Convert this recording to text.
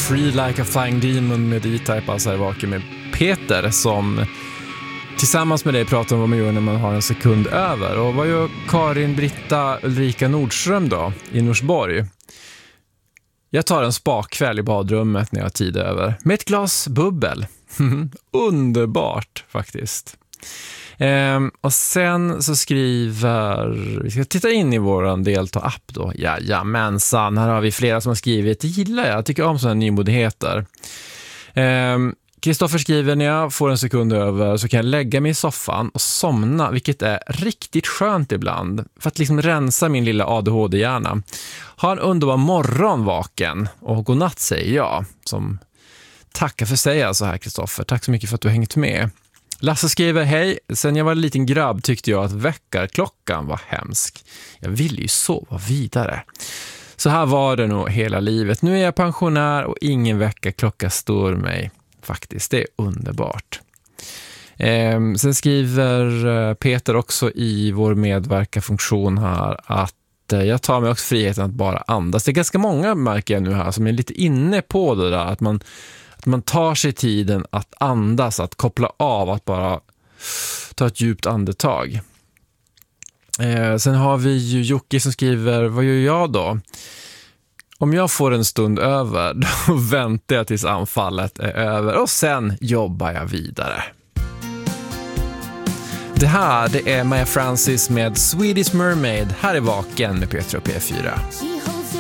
Free Like a Flying Demon med E-Type, alltså är vaken med Peter som tillsammans med dig pratar om vad man gör när man har en sekund över. Och vad gör Karin Britta Ulrika Nordström då i Norsborg? Jag tar en spakväll i badrummet när jag har tid över med ett glas bubbel. Underbart faktiskt. Och sen så skriver, vi ska titta in i våran delta-app då. Jajamensan, här har vi flera som har skrivit. Det gillar jag tycker om sådana nymodigheter. Kristoffer skriver, när jag får en sekund över så kan jag lägga mig i soffan och somna, vilket är riktigt skönt ibland för att liksom rensa min lilla ADHD-hjärna. Ha en underbar morgon vaken och godnatt säger jag, som tackar för sig alltså här Kristoffer. Tack så mycket för att du har hängt med. Lasse skriver, hej, sen jag var en liten grabb tyckte jag att väckarklockan var hemsk. Jag ville ju sova vidare. Så här var det nog hela livet. Nu är jag pensionär och ingen väckarklocka stör mig. Faktiskt, det är underbart. Sen skriver Peter också i vår medverkarfunktion här att jag tar mig också friheten att bara andas. Det är ganska många märker jag nu här som är lite inne på det där. Att man tar sig tiden att andas, att koppla av, att bara ta ett djupt andetag. Sen har vi ju Jocke som skriver, vad gör jag då? Om jag får en stund över, då väntar jag tills anfallet är över och sen jobbar jag vidare. Det här, det är Maya Francis med Swedish Mermaid. Här är vaken med Petra och P4.